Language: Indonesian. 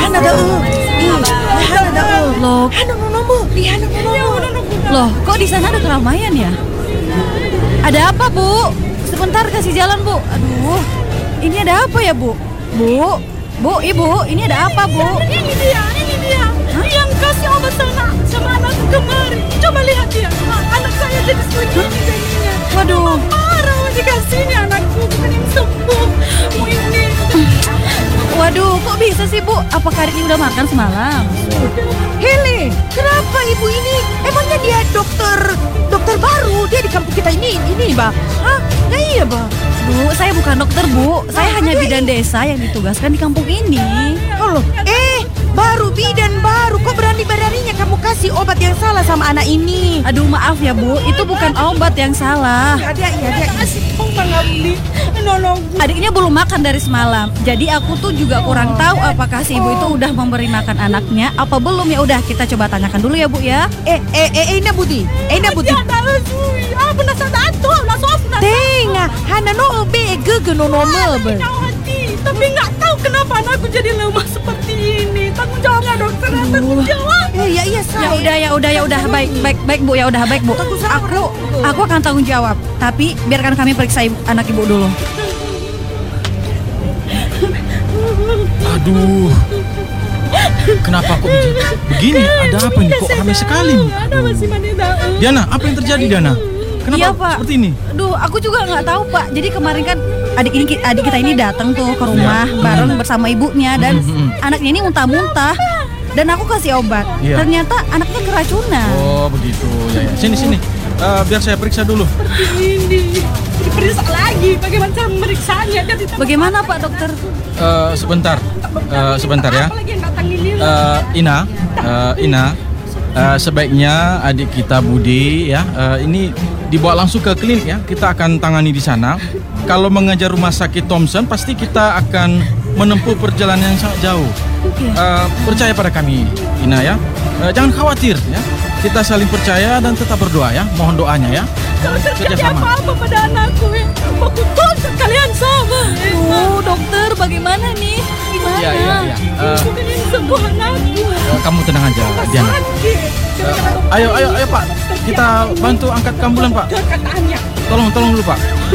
Loh, kok di sana ada keramaian ya? Ada apa, Bu? Sebentar kasih jalan, Bu. Aduh, ini ada apa ya, Bu? Bu, Ibu, ini ada apa, Bu? Ini dia. Hah? Yang kasih obat sama anakku kemarin. Coba lihat dia. Anak saya jadi begini jadinya. Waduh. Parah dikasihnya anakku bukan yang sembuh. Ini. Waduh, kok bisa sih, Bu? Apakah Karin udah makan semalam? Hele, kenapa ibu ini? Emangnya dia dokter baru? Dia di kampung kita ini, Bah. Hah? Nggak iya, Bah. Bu, saya bukan dokter, Bu. Saya hanya bidan desa yang ditugaskan di kampung ini. Oh loh, baru bidan baru. Kok berani-beraninya kamu kasih obat yang salah sama anak ini? Aduh, maaf ya, Bu. Itu bukan obat yang salah. Dia. Kasih nggak beli. Nolong. Adiknya belum makan dari semalam. Jadi aku tuh juga kurang tahu apakah si ibu itu udah memberi makan anaknya apa belum. Ya udah, kita coba tanyakan dulu ya, Bu ya. Ina Budi. Dia ada sui. Penasa datu. Tenga, hana no be gege no normal. Tapi nggak tahu kenapa anakku jadi lemah seperti ini. Tanggung jawabnya dokter, tanggung jawab. Iya saya. Ya udah, baik Bu, ya udah baik Bu. Aku akan tanggung jawab. Tapi biarkan kami periksa anak ibu dulu. Aduh, kenapa kok begini? Ada apa ini? Kok ramai sekali nih? Ada masih manida. Diana, apa yang terjadi, Diana? Kenapa Iya, Pak. seperti ini? Duh, aku juga nggak tahu, Pak. Jadi kemarin kan adik kita ini datang tuh ke rumah bareng bersama ibunya dan anaknya ini muntah-muntah. Dan aku kasih obat. Iya. Ternyata anaknya keracunan. Oh, begitu. Ya. Sini. Biar saya periksa dulu. Ini diperiksa lagi. Bagaimana cara memeriksanya? Bagaimana, Pak Dokter? Sebentar ya. Apalagi yang datang ini. Ina, sebaiknya adik kita Budi ya, ini dibawa langsung ke klinik ya. Kita akan tangani di sana. Kalau mengejar rumah sakit Thompson, pasti kita akan menempuh perjalanan yang sangat jauh. Percaya pada kami, Ina ya. Jangan khawatir ya. Kita saling percaya dan tetap berdoa ya. Mohon doanya ya. Kalau terjadi apa-apa pada anakku ya, aku tuntut kalian sama. Dokter, bagaimana nih? Gimana? Iya. Bukan yang sembuh anakku. Kamu tenang aja, Diana. Sakit. Ayo Pak. Kita bantu angkat ke ambulan, Pak. Kataannya. Tolong dulu, Pak.